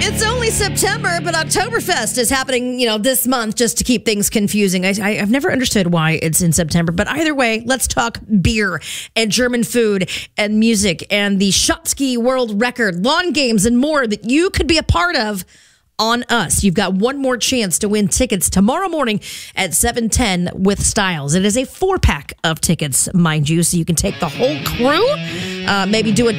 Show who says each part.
Speaker 1: It's only September, but Oktoberfest is happening, this month just to keep things confusing. I've never understood why it's in September, but either way, let's talk beer and German food and music and the Schottky World Record, lawn games, and more that you could be a part of on us. You've got one more chance to win tickets tomorrow morning at 7:10 with Styles. It is a 4-pack of tickets, mind you, so you can take the whole crew, maybe do a